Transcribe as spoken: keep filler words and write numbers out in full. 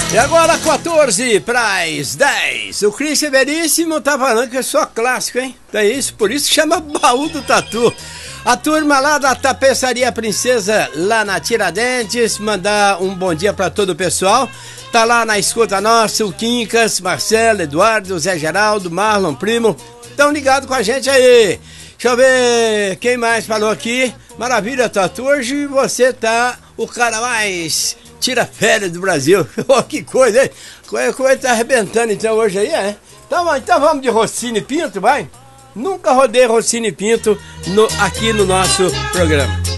E agora quatorze para as dez. O Cris Severíssimo tá falando que é só clássico, hein? É isso, por isso que chama Baú do Tatu. A turma lá da Tapeçaria Princesa, lá na Tiradentes, mandar um bom dia para todo o pessoal. Tá lá na escuta nossa, o Quincas, Marcelo, Eduardo, Zé Geraldo, Marlon, Primo. Tão ligado com a gente aí. Deixa eu ver quem mais falou aqui. Maravilha, Tatu. Hoje você tá o cara mais tira férias do Brasil. Oh, que coisa, hein? A coisa tá arrebentando então hoje aí, é? Então, então vamos de Rossini Pinto, vai? Nunca rodei Rossini Pinto no, aqui no nosso programa.